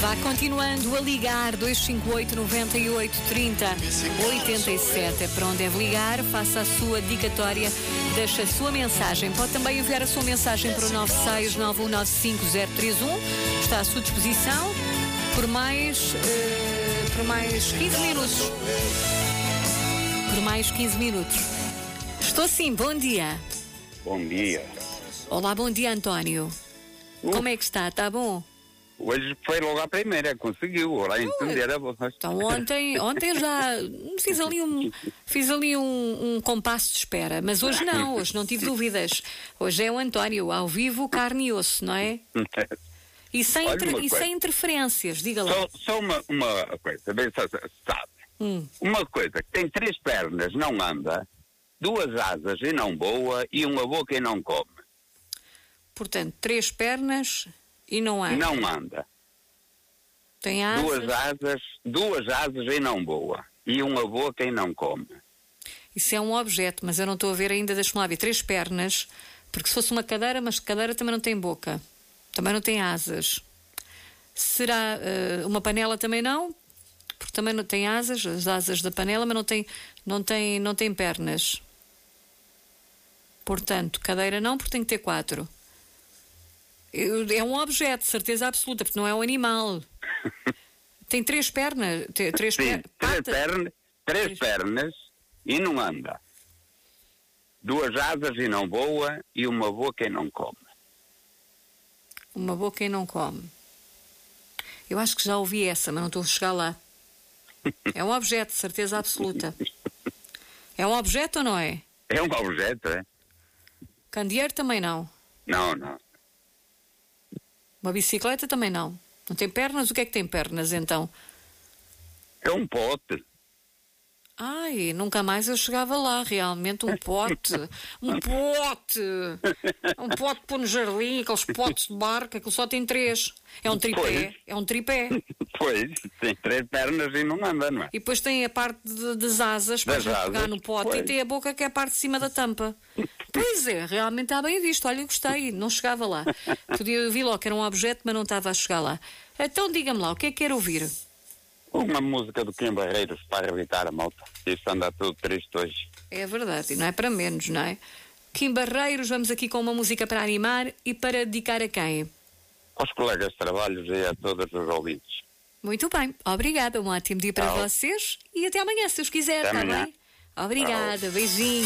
Vá continuando a ligar 258 98 30 87. É para onde deve ligar, faça a sua dedicatória, deixa a sua mensagem. Pode também enviar a sua mensagem para o 969195031. Está à sua disposição por mais 15 minutos. Por mais 15 minutos. Estou sim, bom dia. Bom dia. Olá, bom dia, António. Como é que está? Está bom? Hoje foi logo a primeira, conseguiu, ora entender a voz. Então ontem já fiz ali um compasso de espera, mas hoje não tive dúvidas. Hoje é o António, ao vivo, carne e osso, não é? E sem interferências, diga lá. Só uma coisa, bem sabe. Uma coisa, que tem 3 pernas, não anda, 2 asas e não voa, e uma boca e não come. Portanto, 3 pernas e não anda. Não anda. Tem asas. 2 asas e não voa, e uma boca e não come. Isso é um objeto, mas eu não estou a ver ainda, deixa-me lá ver, 3 pernas, porque se fosse uma cadeira, mas cadeira também não tem boca, também não tem asas. Será uma panela também não? Porque também não tem asas, as asas da panela, mas não tem pernas. Portanto, cadeira não, porque tem que ter 4. É um objeto, certeza absoluta, porque não é um animal. Tem 3 pernas. Três pernas e não anda. 2 asas e não voa, e uma boca e não come. Uma boca e não come. Eu acho que já ouvi essa, mas não estou a chegar lá. É um objeto, certeza absoluta. É um objeto ou não é? É um objeto, é? Candeeiro também não. Não. Uma bicicleta também não. Não tem pernas? O que é que tem pernas então? É um pote. Ai, nunca mais eu chegava lá, realmente, um pote. Um pote pôr no jardim, aqueles potes de barca, aquilo só tem 3. É um tripé. Pois. É um tripé. Pois, tem 3 pernas e não anda, não é? E depois tem a parte das asas para pegar no pote, pois. E tem a boca que é a parte de cima da tampa. Pois é, realmente está bem visto. Olha, eu gostei, não chegava lá. Eu vi logo que era um objeto, mas não estava a chegar lá. Então diga-me lá, o que é que quer ouvir? Uma música do Kim Barreiros para evitar a malta. Isto anda tudo triste hoje. É verdade, e não é para menos, não é? Kim Barreiros, vamos aqui com uma música para animar e para dedicar a quem? Aos colegas de trabalho e a todos os ouvintes. Muito bem, obrigada, um ótimo dia para vocês e até amanhã, se os quiser, está bem? Obrigada, beijinho.